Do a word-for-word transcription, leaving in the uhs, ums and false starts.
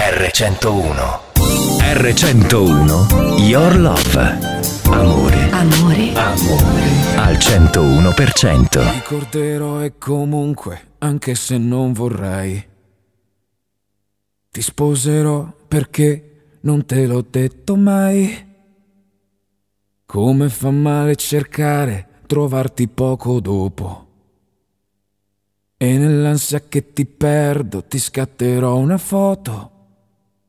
erre centouno. erre centouno, Your Love. Amore. Amore. Amore. Al centouno per cento. Ti ricorderò e comunque, anche se non vorrei, ti sposerò perché non te l'ho detto mai. Come fa male cercare, trovarti poco dopo. E nell'ansia che ti perdo ti scatterò una foto